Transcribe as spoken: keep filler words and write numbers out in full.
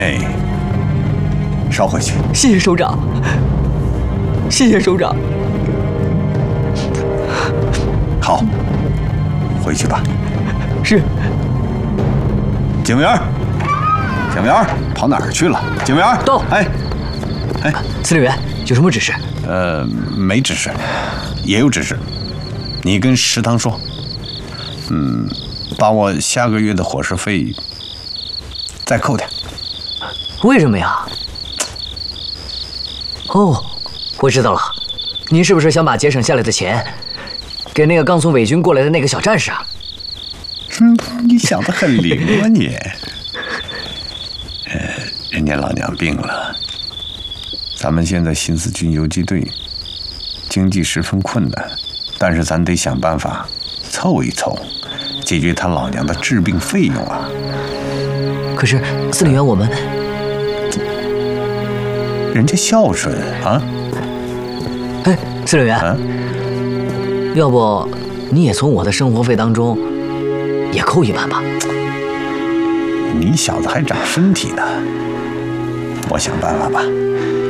哎，捎回去。 谢谢首长，谢谢首长。 好，回去吧。 是。 警务员，警务员，跑哪儿去了？警务员， 到。 哎，哎， 司令员有什么指示？ 呃，没指示，也有指示。你跟食堂说，嗯，把我下个月的伙食费再扣点。 为什么呀？哦，我知道了，您是不是想把节省下来的钱给那个刚从伪军过来的那个小战士啊？ 嗯，你想得很灵啊你。呃，人家老娘病了，咱们现在新四军游击队经济十分困难，但是咱得想办法凑一凑，解决他老娘的治病费用啊。 可是司令员，我们人家孝顺啊。 哎，司令员， 啊， 要不你也从我的生活费当中也扣一半吧？ 你小子还长身体呢，我想办法吧。